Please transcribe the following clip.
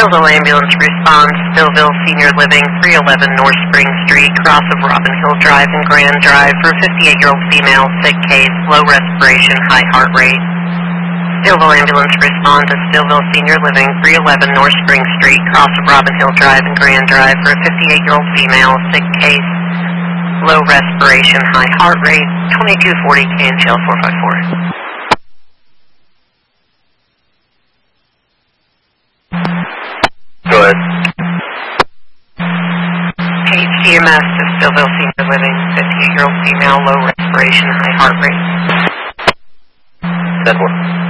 Stillville ambulance responds, Stillville Senior Living, 311 North Spring Street, cross of Robin Hill Drive and Grand Drive for a 58-year-old female, sick case, low respiration, high heart rate. Stillville ambulance responds to Stillville Senior Living, 311 North Spring Street, cross of Robin Hill Drive and Grand Drive for a 58-year-old female, sick case, low respiration, high heart rate, 2240 KNCL 454. Go ahead. HCMS to Stillville Senior Living, 58-year-old female, low respiration, high heart rate. 10-4.